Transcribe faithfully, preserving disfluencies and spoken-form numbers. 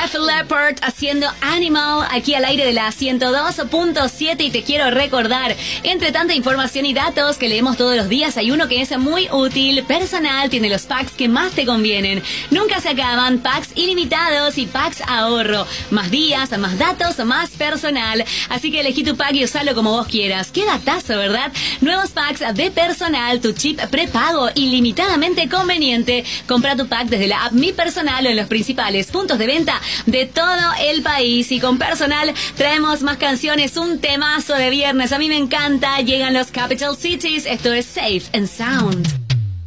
Def Leppard haciendo Animal aquí al aire de la ciento dos punto siete y te quiero recordar, entre tanta información y datos que leemos todos los días, hay uno que es muy útil, personal, tiene los packs que más te convienen. Nunca se acaban, packs ilimitados y packs ahorro. Más días, más datos, más personal. Así que elegí tu pack y usalo como vos quieras. Qué datazo, ¿verdad? Nuevos packs de personal, tu chip prepago ilimitadamente conveniente. Compra tu pack desde la app Mi Personal o en los principales puntos de venta de todo el país. Y con personal traemos más canciones, un temazo de viernes. A mí me encanta. Llegan los Capital Cities. Esto es Safe and Sound.